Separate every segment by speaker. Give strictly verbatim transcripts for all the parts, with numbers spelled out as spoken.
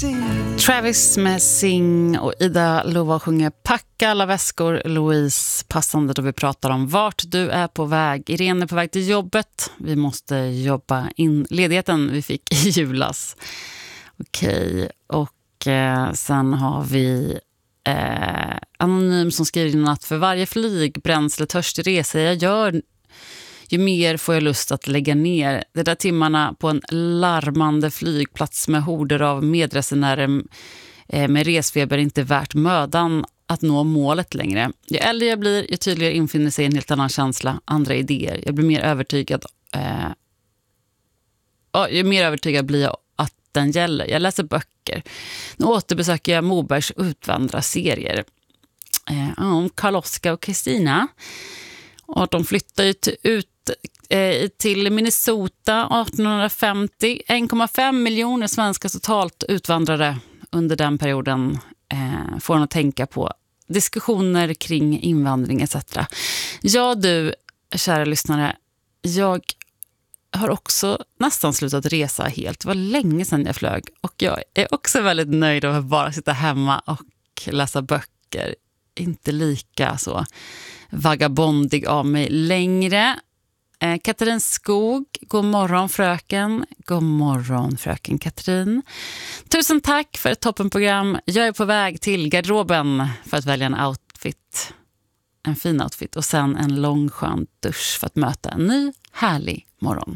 Speaker 1: Travis med Sing och Ida Lova sjunger Packa alla väskor. Louise, passande då vi pratar om vart du är på väg. Irene är på väg till jobbet. Vi måste jobba in ledigheten vi fick i julas. Okej, och eh, sen har vi eh, Anonym som skriver in att för varje flyg, bränsle, törstig resa jag gör, ju mer får jag lust att lägga ner. De där timmarna på en larmande flygplats med horder av medresenärer eh, med resfeber är inte värt mödan att nå målet längre. Ju äldre jag blir, ju tydligare infinner sig en helt annan känsla, andra idéer. Jag blir mer övertygad eh, ja, ju mer övertygad blir jag att den gäller. Jag läser böcker. Nu återbesöker jag Mobergs utvandrarserier. Eh, om Karl-Oskar och Kristina. Och de flyttar ju till, ut eh, till Minnesota arton femtio. en komma fem miljoner svenskar totalt utvandrare under den perioden eh, får en att tänka på diskussioner kring invandring et cetera. Ja du, kära lyssnare, jag har också nästan slutat resa helt. Det var länge sedan jag flög och jag är också väldigt nöjd av att bara sitta hemma och läsa böcker. Inte lika så vagabondig av mig längre. Eh, Katrin Skog, god morgon fröken. God morgon fröken Katrin. Tusen tack för ett toppenprogram. Jag är på väg till garderoben för att välja en outfit. En fin outfit och sen en lång skön dusch för att möta en ny härlig morgon.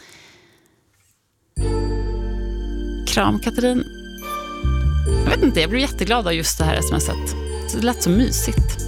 Speaker 1: Kram Katrin. Jag vet inte, jag blev jätteglad av just det här smset. Det lät så mysigt.